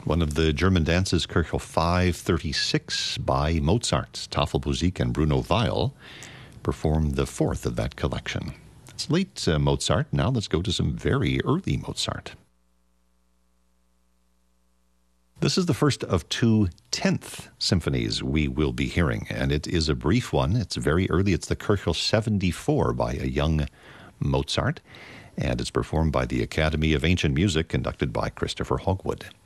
One of the German dances, Köchel 536 by Mozart. Tafelmusik and Bruno Weil performed the fourth of that collection. It's late Mozart. Now let's go to some very early Mozart. This is the first of two 10th symphonies we will be hearing, and it is a brief one. It's very early. It's the Köchel 74 by a young Mozart, and it's performed by the Academy of Ancient Music, conducted by Christopher Hogwood.